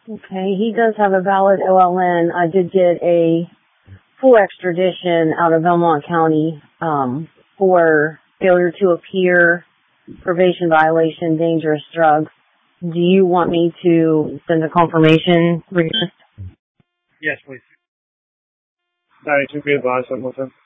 Okay, he does have a valid OLN. I did get a full extradition out of Belmont County for failure to appear, probation violation, dangerous drugs. Do you want me to send a confirmation request? Yes, please. Sorry, to be advised,